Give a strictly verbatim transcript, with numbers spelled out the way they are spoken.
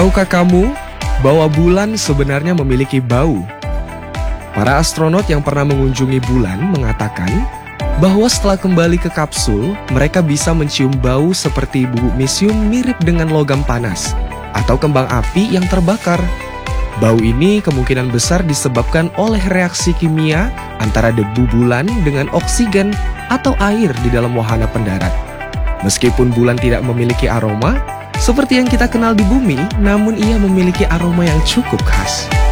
Tahukah kamu bahwa bulan sebenarnya memiliki bau? Para astronot yang pernah mengunjungi bulan mengatakan bahwa setelah kembali ke kapsul, mereka bisa mencium bau seperti bubuk misium mirip dengan logam panas atau kembang api yang terbakar. Bau ini kemungkinan besar disebabkan oleh reaksi kimia antara debu bulan dengan oksigen atau air di dalam wahana pendarat. Meskipun bulan tidak memiliki aroma seperti yang kita kenal di bumi, namun ia memiliki aroma yang cukup khas.